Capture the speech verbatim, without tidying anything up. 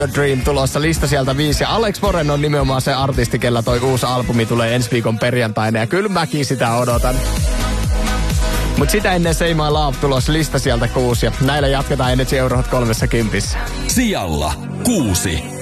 Dream tulossa lista sieltä viisi. Ja Alex Warren on nimenomaan se artisti, kellä toi uusi albumi tulee ensi viikon perjantaina. Ja kyllä mäkin sitä odotan. Mut sitä ennen Say My Love tulossa lista sieltä kuusi. Ja näillä jatketaan Energy Eurohot kolmessa kympissä. Sijalla kuusi.